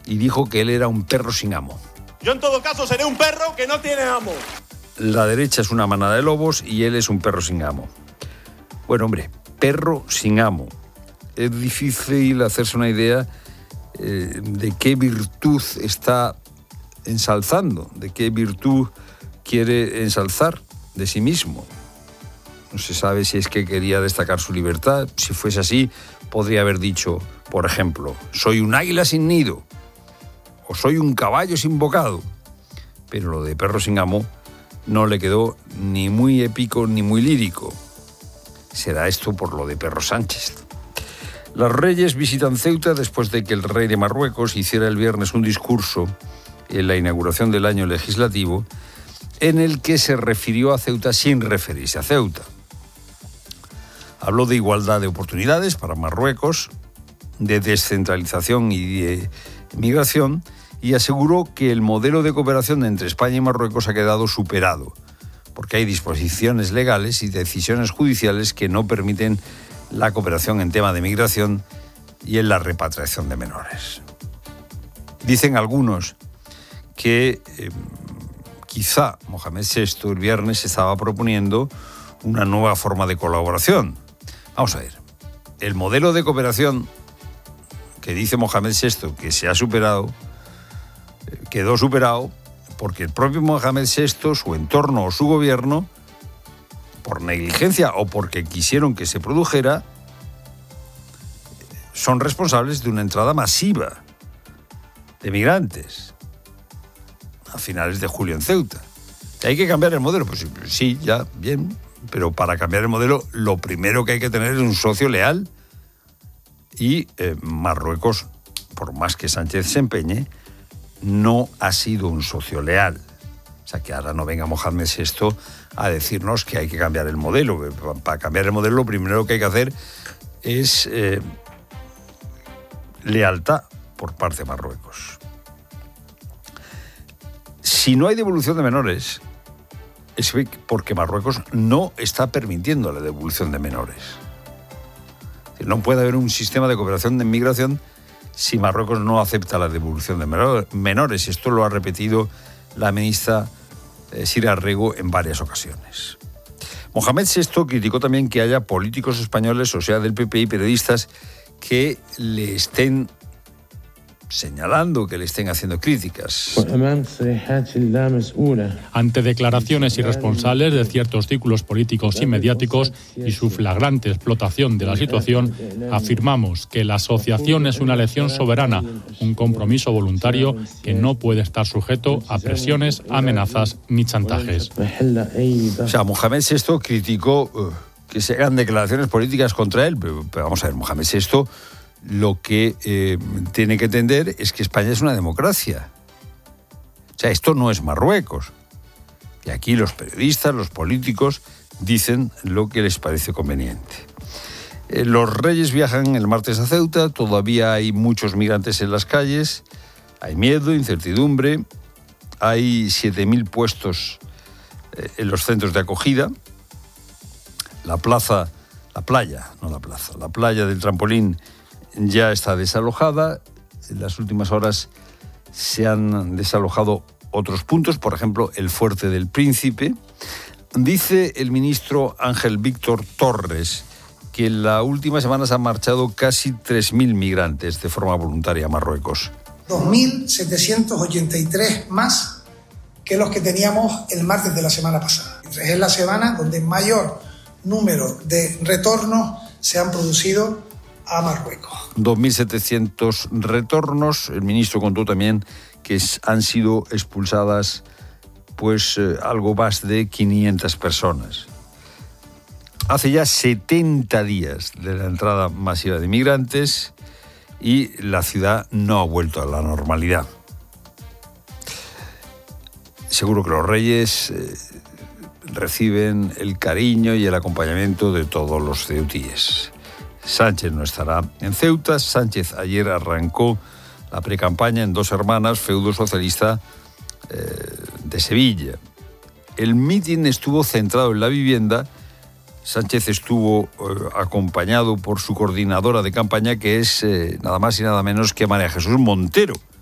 y dijo que él era un perro sin amo. Yo en todo caso seré un perro que no tiene amo. La derecha es una manada de lobos y él es un perro sin amo. Bueno, hombre, perro sin amo. Es difícil hacerse una idea de qué virtud está ensalzando, de qué virtud quiere ensalzar de sí mismo. No se sabe si es que quería destacar su libertad. Si fuese así, podría haber dicho, por ejemplo, soy un águila sin nido o soy un caballo sin bocado. Pero lo de perro sin amo no le quedó ni muy épico ni muy lírico. Será esto por lo de Perro Sánchez. Los reyes visitan Ceuta después de que el rey de Marruecos hiciera el viernes un discurso en la inauguración del año legislativo en el que se refirió a Ceuta sin referirse a Ceuta. Habló de igualdad de oportunidades para Marruecos, de descentralización y de migración, y aseguró que el modelo de cooperación entre España y Marruecos ha quedado superado, porque hay disposiciones legales y decisiones judiciales que no permiten la cooperación en tema de migración y en la repatriación de menores. Dicen algunos que quizá Mohamed VI el viernes estaba proponiendo una nueva forma de colaboración. Vamos a ver, el modelo de cooperación que dice Mohamed VI que se ha superado, quedó superado porque el propio Mohamed VI, su entorno o su gobierno, por negligencia o porque quisieron que se produjera, son responsables de una entrada masiva de migrantes a finales de julio en Ceuta. ¿Hay que cambiar el modelo? Pues sí, ya, bien, pero para cambiar el modelo lo primero que hay que tener es un socio leal y Marruecos, por más que Sánchez se empeñe, no ha sido un socio leal. O sea, que ahora no venga Mohamed VI a decirnos que hay que cambiar el modelo. Para cambiar el modelo lo primero que hay que hacer es lealtad por parte de Marruecos. Si no hay devolución de menores, es porque Marruecos no está permitiendo la devolución de menores. No puede haber un sistema de cooperación de inmigración si Marruecos no acepta la devolución de menores. Esto lo ha repetido la ministra Sira Rego en varias ocasiones. Mohamed VI criticó también que haya políticos españoles, o sea, del PP y periodistas, que le estén señalando, que le estén haciendo críticas. Ante declaraciones irresponsables de ciertos círculos políticos y mediáticos y su flagrante explotación de la situación, afirmamos que la asociación es una elección soberana, un compromiso voluntario que no puede estar sujeto a presiones, amenazas ni chantajes. O sea, Mohamed VI criticó que se hagan declaraciones políticas contra él, pero vamos a ver, Mohamed VI lo que tiene que entender es que España es una democracia. O sea, esto no es Marruecos. Y aquí los periodistas, los políticos, dicen lo que les parece conveniente. Los reyes viajan el martes a Ceuta, todavía hay muchos migrantes en las calles, hay miedo, incertidumbre, hay 7.000 puestos en los centros de acogida. La playa del Trampolín ya está desalojada. En las últimas horas se han desalojado otros puntos, por ejemplo, el Fuerte del Príncipe. Dice el ministro Ángel Víctor Torres que en la última semana se han marchado casi 3.000 migrantes de forma voluntaria a Marruecos. 2.783 más que los que teníamos el martes de la semana pasada. Es la semana donde mayor número de retornos se han producido a Marruecos. 2.700 retornos. El ministro contó también que han sido expulsadas algo más de 500 personas. Hace ya 70 días de la entrada masiva de migrantes y la ciudad no ha vuelto a la normalidad. Seguro que los reyes reciben el cariño y el acompañamiento de todos los ceutíes. Sánchez no estará en Ceuta. Sánchez ayer arrancó la precampaña en Dos Hermanas, feudo socialista de Sevilla. El mitin estuvo centrado en la vivienda. Sánchez estuvo acompañado por su coordinadora de campaña, que es nada más y nada menos que María Jesús Montero.